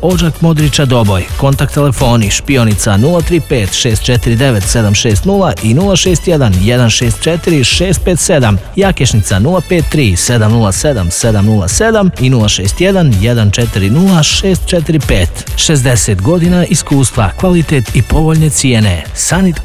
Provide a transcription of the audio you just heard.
Odžak Modrića Doboj. Kontakt telefoni Špionica 035 649 760 i 061 164 657, Jakešnica 053 707 707 i 061 140 645. 60 godina iskustva, kvalitet i povoljne cijene. Sanit